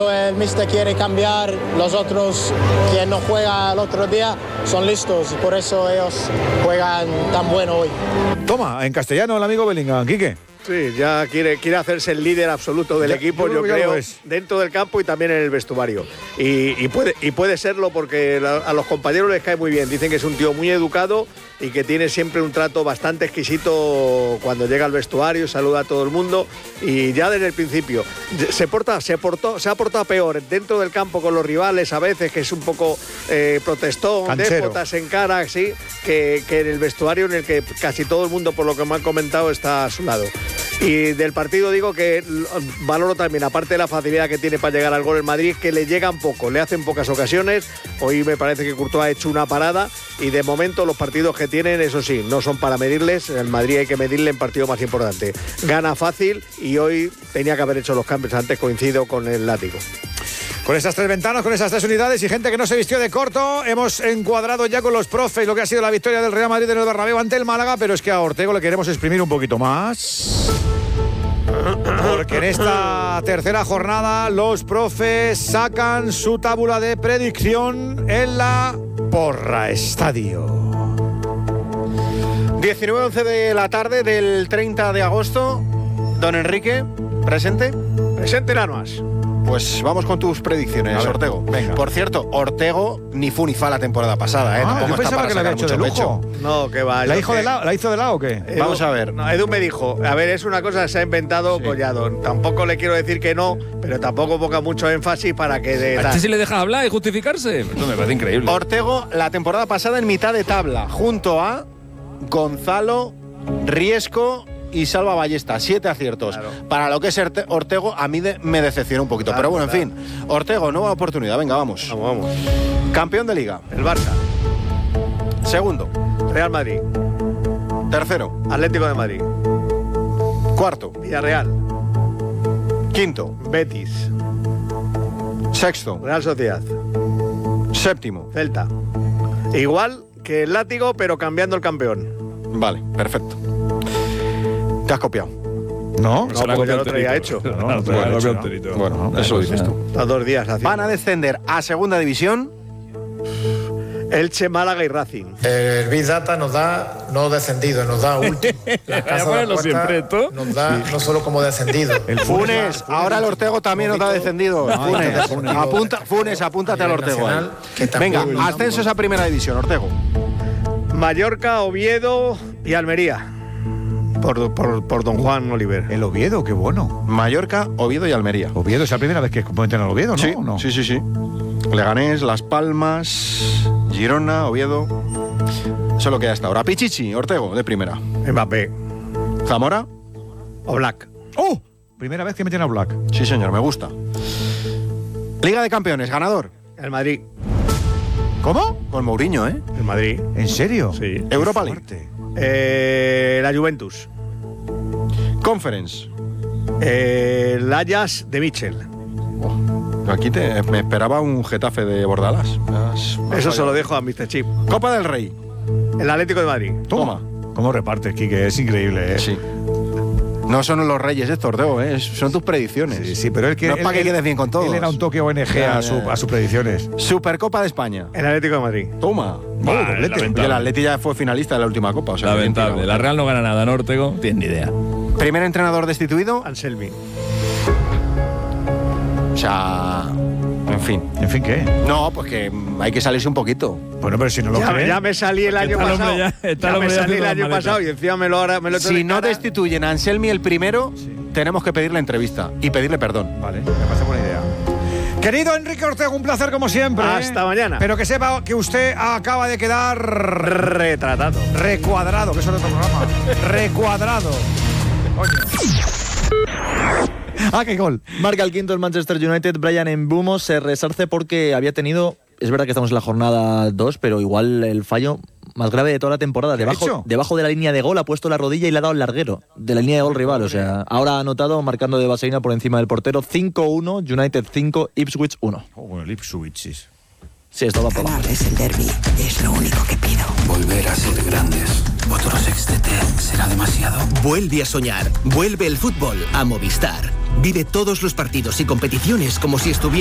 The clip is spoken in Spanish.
El míster quiere cambiar, los otros que no juegan el otro día son listos y por eso ellos juegan tan bueno hoy. Toma, en castellano el amigo Bellingham, Quique. Sí, ya quiere hacerse el líder absoluto del equipo, yo creo, dentro del campo y también en el vestuario. Y puede serlo porque a los compañeros les cae muy bien. Dicen que es un tío muy educado y que tiene siempre un trato bastante exquisito cuando llega al vestuario, saluda a todo el mundo y ya desde el principio se ha portado peor dentro del campo con los rivales a veces, que es un poco protestón, déspotas en cara, sí, que en el vestuario en el que casi todo el mundo, por lo que me han comentado, está a su lado. Y del partido digo que valoro también, aparte de la facilidad que tiene para llegar al gol el Madrid, que le llegan poco, le hacen pocas ocasiones. Hoy me parece que Courtois ha hecho una parada y de momento los partidos que tienen, eso sí, no son para medirles. El Madrid hay que medirle en partido más importante. Gana fácil y hoy tenía que haber hecho los cambios antes, coincido con el látigo. Con esas 3 ventanas, con esas 3 unidades y gente que no se vistió de corto, hemos encuadrado ya con los profes lo que ha sido la victoria del Real Madrid en el Bernabéu ante el Málaga, pero es que a Ortego le queremos exprimir un poquito más. Porque en esta tercera jornada los profes sacan su tabla de predicción en la Porra Estadio. 19:11 de la tarde del 30 de agosto. Don Enrique, ¿presente? Presente, Lanuas. Pues vamos con tus predicciones, Ortego. Venga. Por cierto, Ortego ni fu ni fa la temporada pasada, ¿eh? Yo pensaba que la había hecho de lujo. No, que va. ¿La hizo de lado o qué? Vamos a ver. No, Edu me dijo, a ver, es una cosa que se ha inventado Collado. Tampoco le quiero decir que no, pero tampoco ponga mucho énfasis para que... ¿A si le deja hablar y justificarse? Esto me parece increíble. Ortego, la temporada pasada en mitad de tabla, junto a Gonzalo, Riesco y Salva Ballesta, 7 aciertos. Claro. Para lo que es Ortego, a mí me decepciona un poquito. Claro, pero bueno, en fin. Ortego, nueva oportunidad. Venga, vamos. Vamos. Campeón de Liga. El Barça. Segundo. Real Madrid. Tercero. Atlético de Madrid. Cuarto. Villarreal. Quinto. Betis. Sexto. Real Sociedad. Séptimo. Celta. Igual que el látigo, pero cambiando el campeón. Vale, perfecto. ¿Te has copiado? No, porque el otro día hecho. Bueno, eso lo dices tú. Los 2 días haciendo. Van a descender a segunda división Elche, Málaga y Racing. El Big Data nos da no descendido, nos da último. La casa de la puerta nos da no solo como descendido. El Funes, ahora el Ortego también nos da descendido. Funes, apúntate al Ortego. Venga, ascensos a primera división, Ortego. Mallorca, Oviedo y Almería. Por don Juan Oliver. El Oviedo, qué bueno. Mallorca, Oviedo y Almería. Oviedo es la primera vez que comentan al Oviedo, ¿no? Sí, ¿O no? sí. Leganés, Las Palmas, Girona, Oviedo. Eso es lo que hay hasta ahora. Pichichi, Ortego, de primera. Mbappé. Zamora. Oblak. ¡Oh! Primera vez que meten a Oblak. Sí, señor, me gusta. Liga de Campeones, ganador. El Madrid. ¿Cómo? Con Mourinho, ¿eh? El Madrid. ¿En serio? Sí. Europa League. La Juventus. Conference. El Ajax de Michel. Aquí me esperaba un Getafe de Bordalás. Eso se lo dejo a Mr. Chip. Copa del Rey. El Atlético de Madrid. Toma. ¿Cómo repartes, Quique? Es increíble, ¿eh? Sí. No son los reyes de Ortego, ¿eh? Son tus predicciones. Sí, pero él no es para que quedes bien con todos. Él era un toque ONG a sus predicciones. Supercopa de España. El Atlético de Madrid. Toma. El Atleti ya fue finalista de la última Copa. O sea, lamentable. La Real no gana nada, ¿no, Ortego? Tienes ni idea. Primer entrenador destituido. Anselmi. O sea... En fin. ¿En fin qué? No, pues que hay que salirse un poquito. Bueno, pero si no lo crees. Ya me salí el año pasado. Ya me salí el año pasado y encima me lo Si no destituyen a Anselmi el primero, tenemos que pedirle entrevista y pedirle perdón. Vale, me parece buena idea. Querido Enrique Ortego, un placer como siempre. Hasta mañana. Pero que sepa que usted acaba de quedar retratado. Recuadrado, que eso es otro programa. Recuadrado. Coño. ¡Qué gol! Marca el quinto el Manchester United. Bryan Mbeumo se resarce porque había tenido... Es verdad que estamos en la jornada 2, pero igual el fallo más grave de toda la temporada. Debajo de la línea de gol ha puesto la rodilla y le ha dado el larguero de la línea de gol rival. O sea, ahora ha anotado marcando de vaselina por encima del portero. 5-1, United 5, Ipswich 1. Bueno, el Ipswich, sí. Sí, esto va por abajo. Es el derbi, es lo único que pido. Volver a ser grandes. ¿Otro sextete será demasiado? Vuelve a soñar. Vuelve el fútbol a Movistar. Vive todos los partidos y competiciones como si estuviera